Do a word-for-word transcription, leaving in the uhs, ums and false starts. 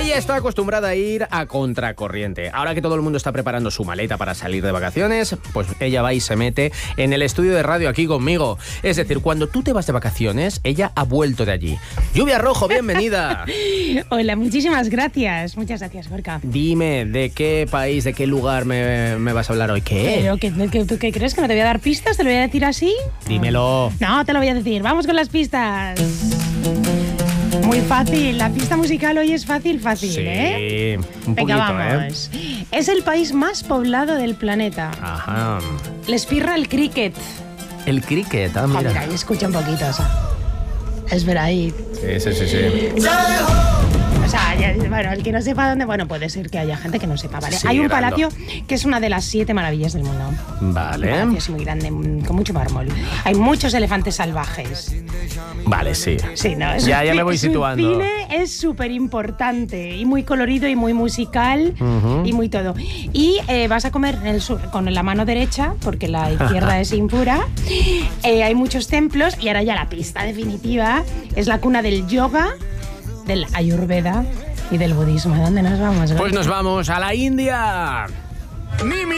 Ella está acostumbrada a ir a contracorriente. Ahora que todo el mundo está preparando su maleta para salir de vacaciones, pues ella va y se mete en el estudio de radio aquí conmigo. Es decir, cuando tú te vas de vacaciones, ella ha vuelto de allí. Lluvia Rojo, bienvenida. Hola, muchísimas gracias. Muchas gracias, Gorka. Dime, ¿de qué país, de qué lugar me, me vas a hablar hoy? ¿Qué? Pero, ¿qué, qué, ¿tú qué crees? ¿Que no te voy a dar pistas? ¿Te lo voy a decir así? Dímelo. No, te lo voy a decir. Vamos con las pistas. Muy fácil. La pista musical hoy es fácil, fácil, sí, ¿eh? un Venga, poquito, vamos. ¿eh? Es el país más poblado del planeta. Ajá. Les pirra el cricket. El cricket, ah, mira. Ah, mira, ahí escucha un poquito, o sea. Espera ahí. Sí, sí, sí, sí. O sea, ya, bueno, el que no sepa dónde... Bueno, puede ser que haya gente que no sepa, ¿vale? Sí, Hay un grande. palacio que es una de las siete maravillas del mundo. Vale. Un palacio así muy grande, con mucho mármol. Hay muchos elefantes salvajes. Vale, sí. Sí, no, es Ya, un ya ci- me voy es un situando. cine es súper importante y muy colorido y muy musical Ujú. y muy todo. Y eh, vas a comer en el sur, con la mano derecha, porque la izquierda es impura. Eh, hay muchos templos y ahora ya la pista definitiva es la cuna del yoga, del ayurveda y del budismo. ¿A dónde nos vamos? Pues nos vamos a la India. Mimi.